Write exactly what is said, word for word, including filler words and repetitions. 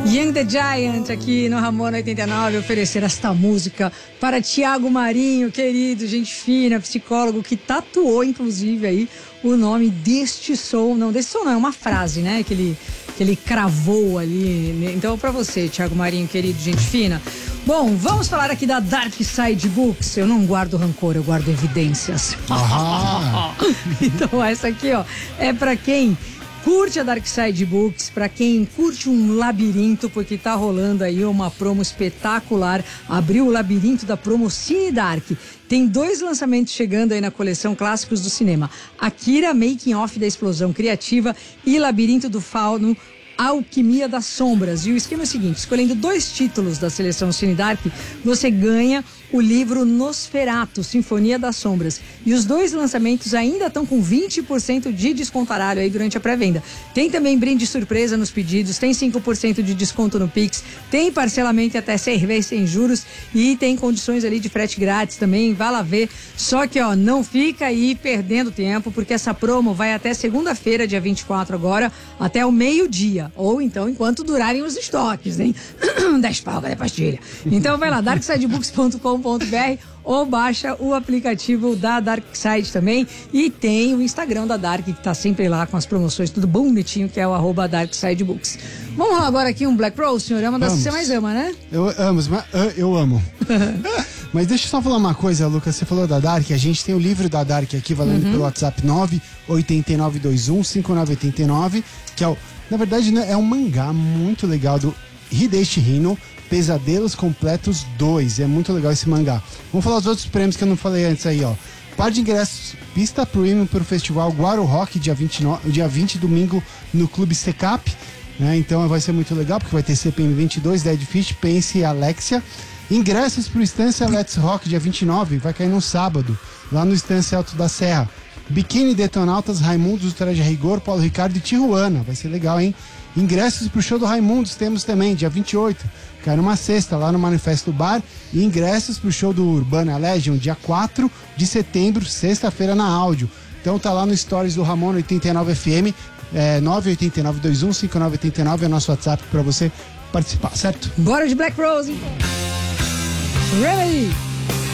Young the Giant aqui no Ramona oitenta e nove, oferecer esta música para Tiago Marinho, querido, gente fina, psicólogo, que tatuou inclusive aí o nome deste som, não, desse som não, é uma frase, né, que ele, que ele cravou ali. Então para você, Tiago Marinho, querido, gente fina. Bom, vamos falar aqui da Dark Side Books. Eu não guardo rancor, eu guardo evidências. Ah. Então essa aqui, ó, é para quem curte a Dark Side Books, para quem curte um labirinto, porque tá rolando aí uma promo espetacular. Abriu o labirinto da promo Cine Dark. Tem dois lançamentos chegando aí na coleção Clássicos do Cinema: Akira, Making Off da Explosão Criativa, e Labirinto do Fauno, Alquimia das Sombras. E o esquema é o seguinte: escolhendo dois títulos da seleção Cine Dark, você ganha o livro Nosferatu, Sinfonia das Sombras. E os dois lançamentos ainda estão com vinte por cento de descontaralho aí durante a pré-venda. Tem também brinde surpresa nos pedidos, tem cinco por cento de desconto no Pix, tem parcelamento até seis vezes sem juros e tem condições ali de frete grátis também, vá lá ver. Só que, ó, não fica aí perdendo tempo, porque essa promo vai até segunda-feira, dia vinte e quatro agora, até o meio-dia. Ou então, enquanto durarem os estoques, hein? dez pau cada pastilha. Então vai lá, dark side books ponto com ponto b r ou baixa o aplicativo da Darkside também. E tem o Instagram da Dark, que tá sempre lá com as promoções, tudo bonitinho, que é o arroba Darkside Books. Vamos lá agora aqui um Black Rose, senhor. É uma das que você mais ama, né? Eu amo, mas eu amo. Mas deixa eu só falar uma coisa, Lucas. Você falou da Dark, a gente tem o livro da Dark aqui, valendo uhum. pelo WhatsApp nove oito nove dois um cinco nove oito nove, que é o, na verdade, né, é um mangá muito legal do Hideshi Hino, Pesadelos Completos dois. É muito legal esse mangá. Vamos falar os outros prêmios que eu não falei antes aí, ó. Par de ingressos, pista premium para o festival Guaro Rock, dia vinte e nove, dia vinte, domingo, no Clube Secap. Né? Então vai ser muito legal, porque vai ter C P M vinte e dois, Dead Fish, Pense e Alexia. Ingressos para o Estância Let's Rock, dia vinte e nove, vai cair no sábado, lá no Estância Alto da Serra. Biquíni Detonautas, Raimundos do Traje Rigor, Paulo Ricardo e Tijuana. Vai ser legal, hein? Ingressos pro show do Raimundos temos também, dia vinte e oito. Cai numa sexta, lá no Manifesto Bar. E ingressos pro show do Urbana Legion, dia quatro de setembro, sexta-feira, na Áudio. Então tá lá no Stories do Ramon oitenta e nove F M, é, nove oito nove dois um cinco nove oito nove é o nosso WhatsApp pra você participar, certo? Bora de Black Rose, então. Remedy!